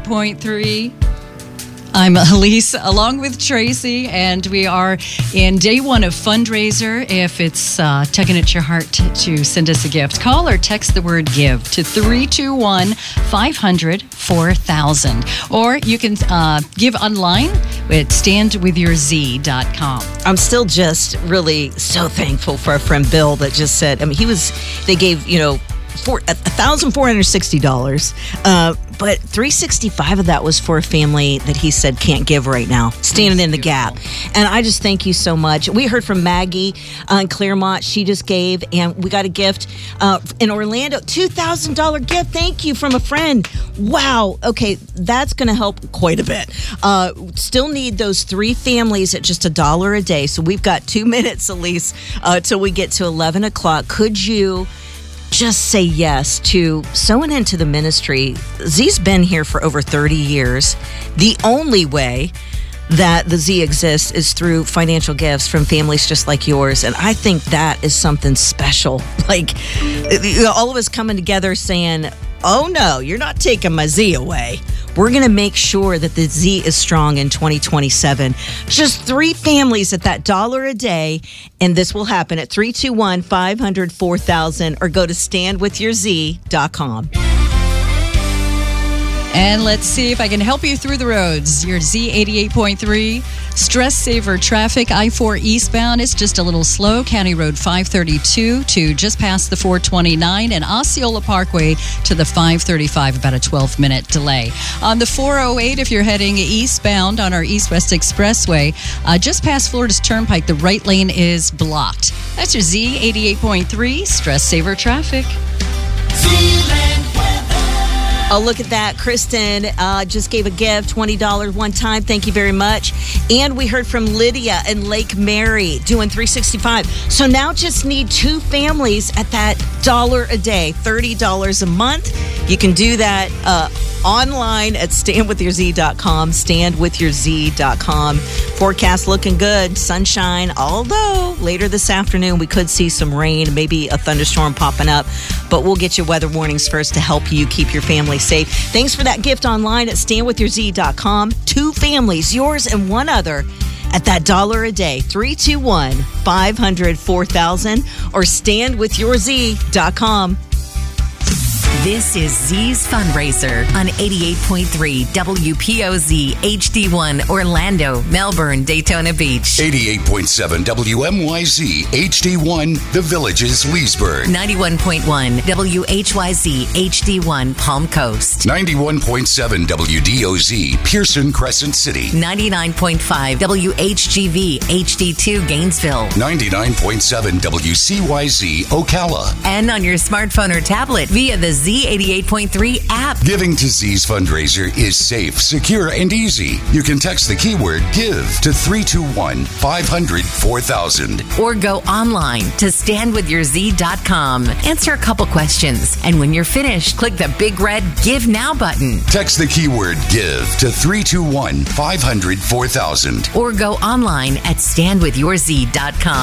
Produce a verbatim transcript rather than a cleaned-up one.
point three. I'm Elise, along with Tracy, and we are in day one of fundraiser. If it's uh, tugging at your heart to, to send us a gift, call or text the word GIVE to three two one, five hundred, four thousand. Or you can uh, give online at stand with your z dot com. I'm still just really so thankful for our friend Bill that just said, I mean, he was, they gave, you know, one thousand four hundred sixty dollars, uh, but three hundred sixty-five dollars of that was for a family that he said can't give right now, standing in the gap. And I just thank you so much. We heard from Maggie uh, in Claremont. She just gave, and we got a gift uh, in Orlando, two thousand dollars gift. Thank you from a friend. Wow. Okay, that's going to help quite a bit. Uh, still need those three families at just a dollar a day. So we've got two minutes, Elise, uh, till we get to eleven o'clock. Could you just say yes to sowing into the ministry? Z's been here for over thirty years. The only way that the Z exists is through financial gifts from families just like yours. And I think that is something special. Like, all of us coming together saying, oh no, you're not taking my Z away. We're going to make sure that the Z is strong in twenty twenty-seven. Just three families at that dollar a day, and this will happen at three two one, five hundred, four thousand, or go to stand with your z dot com. And let's see if I can help you through the roads. Your Z eighty-eight point three, stress saver traffic, I four eastbound. It's just a little slow. County Road five thirty-two to just past the four twenty-nine, and Osceola Parkway to the five thirty-five, about a twelve minute delay. On the four oh eight, if you're heading eastbound on our East-West Expressway, uh, just past Florida's Turnpike, the right lane is blocked. That's your Z eighty-eight point three, stress saver traffic. Oh, look at that. Kristen uh, just gave a gift, twenty dollars one time. Thank you very much. And we heard from Lydia in Lake Mary doing three hundred sixty-five. So now just need two families at that dollar a day, thirty dollars a month. You can do that uh, online at stand with your z dot com, stand with your z dot com. Forecast looking good, sunshine, although later this afternoon we could see some rain, maybe a thunderstorm popping up. But we'll get you weather warnings first to help you keep your family safe. Thanks for that gift online at stand with your z dot com. Two families, yours and one other, at that dollar a day, three two one, five hundred, four thousand, or stand with your z dot com. This is Z's Fundraiser on eighty-eight point three W P O Z H D one Orlando, Melbourne, Daytona Beach. eighty-eight point seven W M Y Z H D one The Villages, Leesburg. ninety-one point one W H Y Z H D one Palm Coast. ninety-one point seven W D O Z Pearson Crescent City. ninety-nine point five W H G V H D two Gainesville. ninety-nine point seven W C Y Z Ocala. And on your smartphone or tablet via the Z eighty-eight point three app. Giving to Z's fundraiser is safe, secure, and easy. You can text the keyword GIVE to three two one, five hundred, four thousand. Or go online to stand with your z dot com. Answer a couple questions, and when you're finished, click the big red Give Now button. Text the keyword GIVE to three two one, five hundred, four thousand. Or go online at stand with your z dot com.